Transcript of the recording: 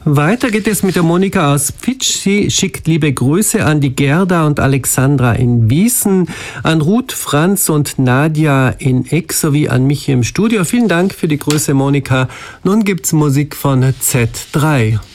Weiter geht es mit der Monika aus Pfitsch. Sie schickt liebe Grüße an die Gerda und Alexandra in Wiesen, an Ruth, Franz und Nadja in Eck sowie an mich hier im Studio. Vielen Dank für die Grüße, Monika. Nun gibt's Musik von Z3.